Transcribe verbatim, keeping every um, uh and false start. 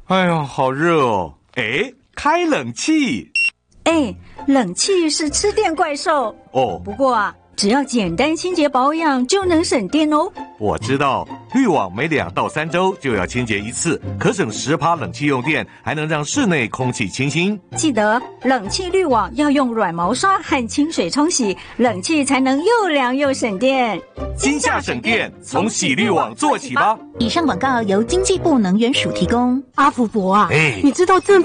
哎呀，好热哦！哎，开冷气。 哎，冷气是吃电怪兽哦。 不过啊，只要简单清洁保养就能省电哦。 我知道，滤网每两到三周就要清洁一次，可省十趴冷气用电，还能让室内空气清新。 记得冷气滤网要用软毛刷和清水冲洗，冷气才能又凉又省电。 今夏省电，从洗滤网做起吧。 以上广告由经济部能源署提供。 阿福伯啊， 哎， 你知道政